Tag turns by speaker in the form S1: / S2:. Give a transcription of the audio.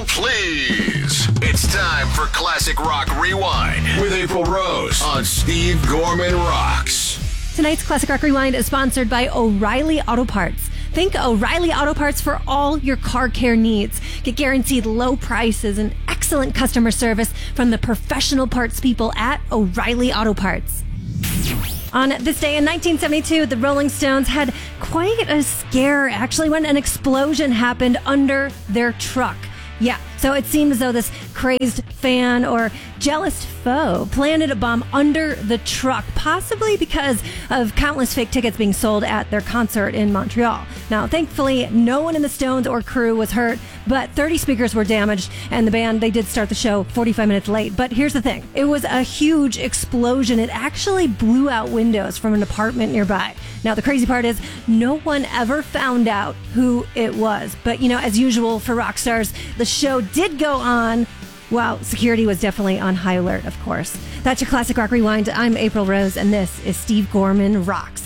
S1: Hold please. It's time for Classic Rock Rewind with April Rose on Steve Gorman Rocks.
S2: Tonight's Classic Rock Rewind is sponsored by O'Reilly Auto Parts. Think O'Reilly Auto Parts for all your car care needs. Get guaranteed low prices and excellent customer service from the professional parts people at O'Reilly Auto Parts. On this day in 1972, the Rolling Stones had quite a scare, actually, when an explosion happened under their truck. Yeah, so it seemed as though this crazed fan or jealous foe planted a bomb under the truck, possibly because of countless fake tickets being sold at their concert in Montreal. Now, thankfully, no one in the Stones or crew was hurt, but 30 speakers were damaged, and the band, they did start the show 45 minutes late. But here's the thing. It was a huge explosion. It actually blew out windows from an apartment nearby. Now, the crazy part is no one ever found out who it was. But, you know, as usual for rock stars, the show did go on while security was definitely on high alert, of course. That's your Classic Rock Rewind. I'm April Rose, and this is Steve Gorman Rocks.